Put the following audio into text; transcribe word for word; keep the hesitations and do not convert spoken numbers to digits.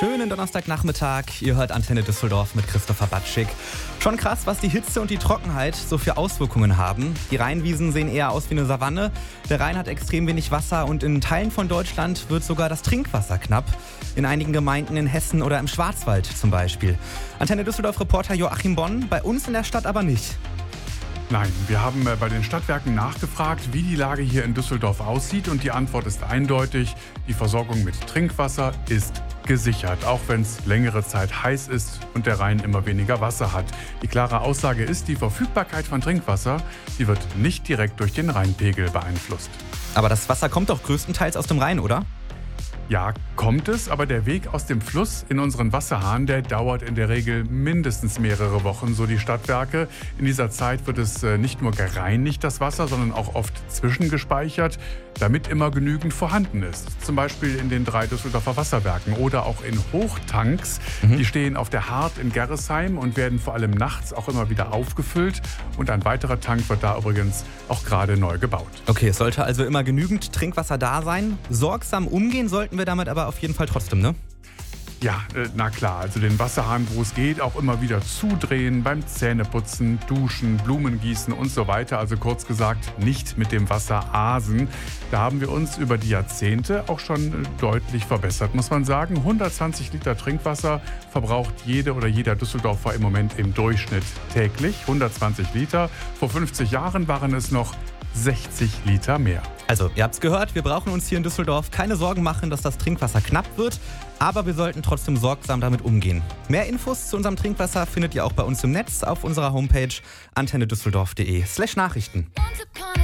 Schönen Donnerstagnachmittag. Ihr hört Antenne Düsseldorf mit Christopher Batschik. Schon krass, was die Hitze und die Trockenheit so für Auswirkungen haben. Die Rheinwiesen sehen eher aus wie eine Savanne. Der Rhein hat extrem wenig Wasser und in Teilen von Deutschland wird sogar das Trinkwasser knapp. In einigen Gemeinden in Hessen oder im Schwarzwald zum Beispiel. Antenne Düsseldorf-Reporter Joachim Bonn, bei uns in der Stadt aber nicht. Nein, wir haben bei den Stadtwerken nachgefragt, wie die Lage hier in Düsseldorf aussieht, und die Antwort ist eindeutig: Die Versorgung mit Trinkwasser ist gesichert, auch wenn es längere Zeit heiß ist und der Rhein immer weniger Wasser hat. Die klare Aussage ist, die Verfügbarkeit von Trinkwasser, die wird nicht direkt durch den Rheinpegel beeinflusst. Aber das Wasser kommt doch größtenteils aus dem Rhein, oder? Ja, kommt es, aber der Weg aus dem Fluss in unseren Wasserhahn, der dauert in der Regel mindestens mehrere Wochen, so die Stadtwerke. In dieser Zeit wird es nicht nur gereinigt, das Wasser, sondern auch oft zwischengespeichert, damit immer genügend vorhanden ist. Zum Beispiel in den drei Düsseldorfer Wasserwerken oder auch in Hochtanks. Mhm. Die stehen auf der Hart in Gerresheim und werden vor allem nachts auch immer wieder aufgefüllt. Und ein weiterer Tank wird da übrigens auch gerade neu gebaut. Okay, es sollte also immer genügend Trinkwasser da sein. Sorgsam umgehen sollten wir damit aber auf jeden Fall trotzdem, ne? Ja, na klar, also den Wasserhahn, wo es geht, auch immer wieder zudrehen, beim Zähneputzen, Duschen, Blumen gießen und so weiter. Also kurz gesagt, nicht mit dem Wasser asen. Da haben wir uns über die Jahrzehnte auch schon deutlich verbessert, muss man sagen. hundertzwanzig Liter Trinkwasser verbraucht jede oder jeder Düsseldorfer im Moment im Durchschnitt täglich. hundertzwanzig Liter. Vor fünfzig Jahren waren es noch sechzig Liter mehr. Also, ihr habt's gehört, wir brauchen uns hier in Düsseldorf keine Sorgen machen, dass das Trinkwasser knapp wird, aber wir sollten trotzdem sorgsam damit umgehen. Mehr Infos zu unserem Trinkwasser findet ihr auch bei uns im Netz auf unserer Homepage antennedüsseldorf punkt de slash Nachrichten.